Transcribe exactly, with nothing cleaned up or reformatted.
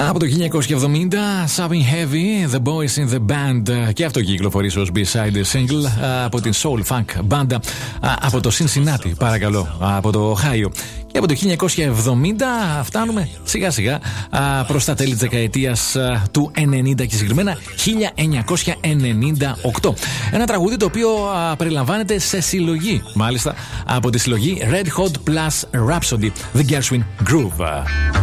Από το χίλια εννιακόσια εβδομήντα, Something Heavy, The Boys in the Band. Και αυτό κυκλοφορεί ως B-side single από την Soul Funk μπάντα από το Cincinnati, παρακαλώ, από το Ohio. Και από το χίλια εννιακόσια εβδομήντα φτάνουμε σιγά σιγά προς τα τέλη της δεκαετίας του ενενήντα και συγκεκριμένα χίλια εννιακόσια ενενήντα οκτώ. Ένα τραγούδι το οποίο περιλαμβάνεται σε συλλογή, μάλιστα, από τη συλλογή Red Hot Plus Rhapsody, The Gershwin Groove.